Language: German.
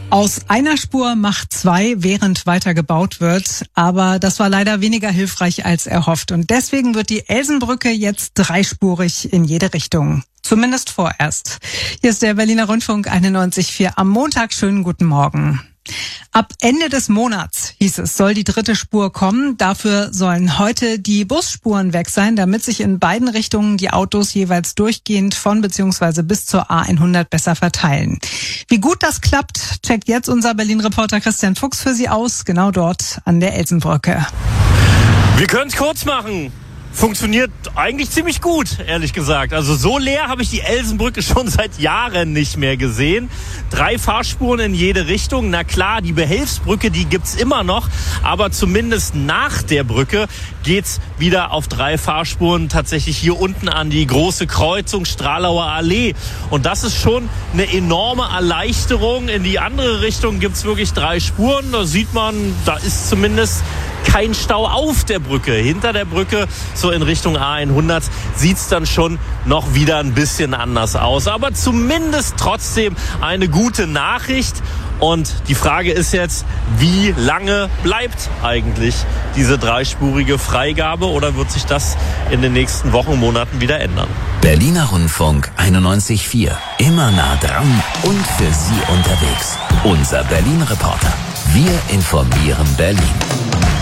Aus einer Spur macht zwei, während weiter gebaut wird. Aber das war leider weniger hilfreich als erhofft. Und deswegen wird die Elsenbrücke jetzt dreispurig in jede Richtung. Zumindest vorerst. Hier ist der Berliner Rundfunk 91.4 am Montag. Schönen guten Morgen. Ab Ende des Monats, hieß es, soll die dritte Spur kommen. Dafür sollen heute die Busspuren weg sein, damit sich in beiden Richtungen die Autos jeweils durchgehend von bzw. bis zur A100 besser verteilen. Wie gut das klappt, checkt jetzt unser Berlin-Reporter Christian Fuchs für Sie aus, genau dort an der Elsenbrücke. Wir können es kurz machen. Funktioniert eigentlich ziemlich gut, ehrlich gesagt. Also so leer habe ich die Elsenbrücke schon seit Jahren nicht mehr gesehen. 3 Fahrspuren in jede Richtung. Na klar, die Behelfsbrücke, die gibt's immer noch. Aber zumindest nach der Brücke geht's wieder auf 3 Fahrspuren tatsächlich hier unten an die große Kreuzung Stralauer Allee. Und das ist schon eine enorme Erleichterung. In die andere Richtung gibt's wirklich 3 Spuren. Da sieht man, da ist zumindest kein Stau auf der Brücke. Hinter der Brücke, so in Richtung A100, sieht's dann schon noch wieder ein bisschen anders aus. Aber zumindest trotzdem eine gute Nachricht. Und die Frage ist jetzt, wie lange bleibt eigentlich diese dreispurige Freigabe oder wird sich das in den nächsten Wochen, Monaten wieder ändern? Berliner Rundfunk 91.4. Immer nah dran und für Sie unterwegs. Unser Berlin-Reporter. Wir informieren Berlin.